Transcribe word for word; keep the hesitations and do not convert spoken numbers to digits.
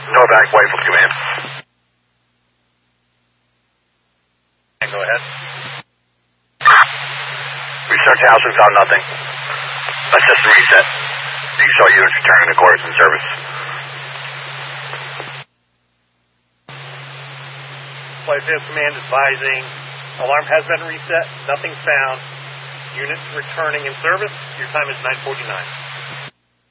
Novak, Whitefield Command. Go ahead. We searched the house and found nothing. A system reset. You saw units returning to course and service. Flight Sales Command advising alarm has been reset. Nothing's found. Units returning in service. Your time is nine forty-nine.